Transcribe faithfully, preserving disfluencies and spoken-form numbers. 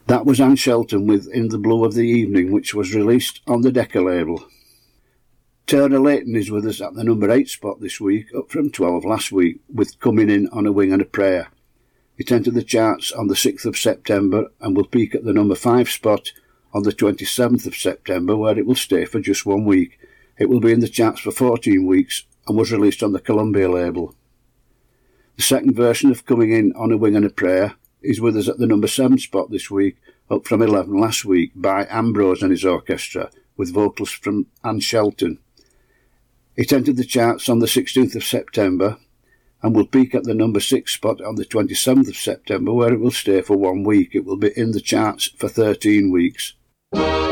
That was Anne Shelton with In the Blue of the Evening, which was released on the Decca label. Turner Layton is with us at the number eight spot this week, up from twelve last week, with Coming In on a Wing and a Prayer. It entered the charts on the sixth of September and will peak at the number five spot on the twenty-seventh of September, where it will stay for just one week. It will be in the charts for fourteen weeks and was released on the Columbia label. The second version of Coming In on a Wing and a Prayer is with us at the number seven spot this week, up from eleven last week, by Ambrose and his orchestra, with vocals from Anne Shelton. It entered the charts on the sixteenth of September and will peak at the number six spot on the twenty-seventh of September, where it will stay for one week. It will be in the charts for thirteen weeks.